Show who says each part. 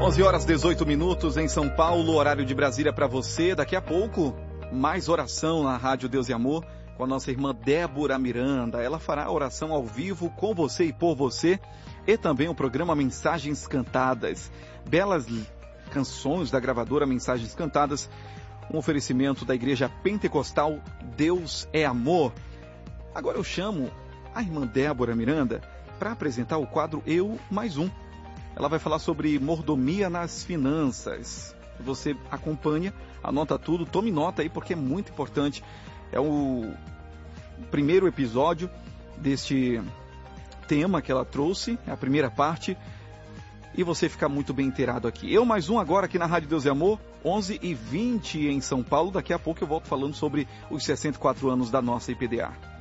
Speaker 1: 11 horas 18 minutos em São Paulo, horário de Brasília para você. Daqui a pouco, mais oração na Rádio Deus e Amor com a nossa irmã Débora Miranda. Ela fará a oração ao vivo com você e por você, e também o programa Mensagens Cantadas. Belas canções da gravadora Mensagens Cantadas, um oferecimento da Igreja Pentecostal Deus é Amor. Agora eu chamo a irmã Débora Miranda para apresentar o quadro Eu Mais Um. Ela vai falar sobre mordomia nas finanças. Você acompanha, anota tudo, tome nota aí porque é muito importante. É o primeiro episódio deste tema que ela trouxe, é a primeira parte, e você fica muito bem inteirado aqui. Eu Mais Um agora aqui na Rádio Deus e Amor, 11h20 em São Paulo. Daqui a pouco eu volto falando sobre os 64 anos da nossa IPDA.